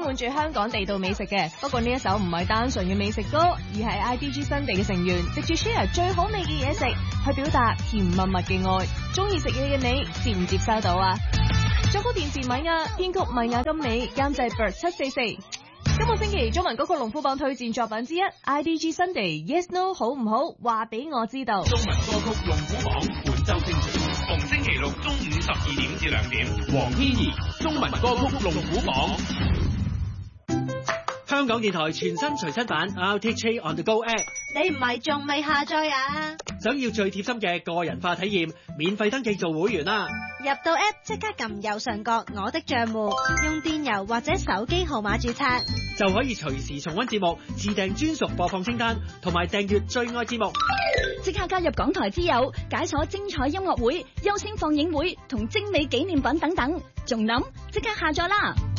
滿住香港地道美食嘅。不過呢一首唔係單純嘅美食歌，而係 IDG Sunday 嘅成員藉住 share 最好味嘅嘢食，去表達甜蜜蜜嘅愛。中意食嘢嘅你，接唔接收到啊？作曲電視米亞，編曲米亞金美，監製 Bird 744。今個星期中文歌曲龍虎榜推薦作品之一 IDG Sunday Yes No 好唔好？話俾我知道。 中文歌曲龍虎榜本周精選，逢星期六中午12點至2點。黃天怡中文歌曲龍虎榜。 香港電台全新隨身版 RTHK On The Go App， 你唔係仲未下載啊？ 想要最貼心嘅個人化體驗，免費登記做會員啦！ 入到 App 即刻撳右上角我的賬戶，用電郵或者手機號碼註冊， 就可以隨時重溫節目、自訂專屬播放清單，同埋訂閱最愛節目。 即刻加入港台之友，解鎖精彩音樂會、優先放映會同精美紀念品等等，仲諗即刻下載啦！